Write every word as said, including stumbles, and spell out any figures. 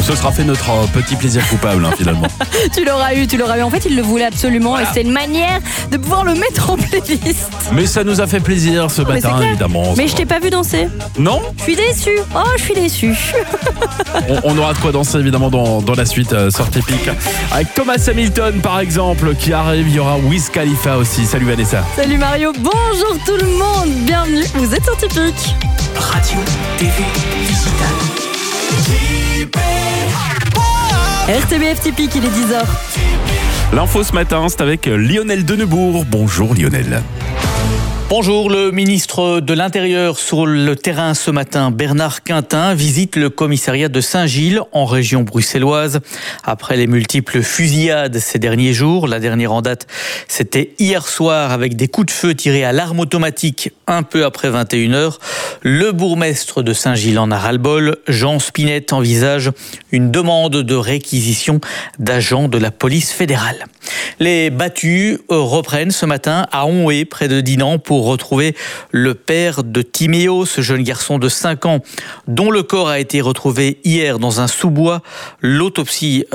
ce sera fait notre euh, petit plaisir coupable, hein, finalement. Tu l'auras eu, tu l'auras eu. En fait, il le voulait absolument voilà. Et c'était une manière de pouvoir le mettre en playlist. Mais ça nous a fait plaisir ce Mais matin, évidemment. Mais je t'ai pas vu danser. Non ? Je suis déçue. Oh, je suis déçue. on, on aura de quoi danser, évidemment, dans, dans la suite euh, Sortie Pique. Avec Thomas Hamilton, par exemple, qui arrive. Il y aura Wiz Khalifa aussi. Salut Vanessa. Salut Mario. Bonjour tout le monde. Bienvenue. Vous êtes Sortie Pique. Radio, T V, digital. R T B F typique, il est dix heures. L'info ce matin, c'est avec Lionel Denebourg. Bonjour Lionel. Bonjour, le ministre de l'Intérieur sur le terrain ce matin, Bernard Quintin, visite le commissariat de Saint-Gilles en région bruxelloise. Après les multiples fusillades ces derniers jours, la dernière en date, c'était hier soir avec des coups de feu tirés à l'arme automatique un peu après vingt et une heures. Le bourgmestre de Saint-Gilles en a ras-le-bol. Jean Spinette envisage une demande de réquisition d'agents de la police fédérale. Les battues reprennent ce matin à Onhé, près de Dinan, pour retrouver le père de Timéo, ce jeune garçon de cinq ans, dont le corps a été retrouvé hier dans un sous-bois. L'autopsie